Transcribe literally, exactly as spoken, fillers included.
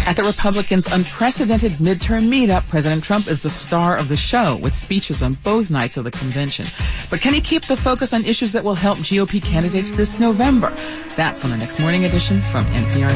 At the Republicans' unprecedented midterm meetup, President Trump is the star of the show with speeches on both nights of the convention. But can he keep the focus on issues that will help G O P candidates this November? That's on the next Morning Edition from N P R.